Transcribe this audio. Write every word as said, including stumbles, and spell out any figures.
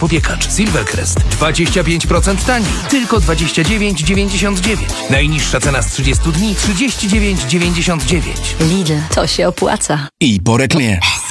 popiekacz Silvercrest. dwadzieścia pięć procent taniej. Tylko dwadzieścia dziewięć dziewięćdziesiąt dziewięć. Najniższa cena z trzydziestu dni trzydzieści dziewięć dziewięćdziesiąt dziewięć. Lidl, to się opłaca. I po reklamie.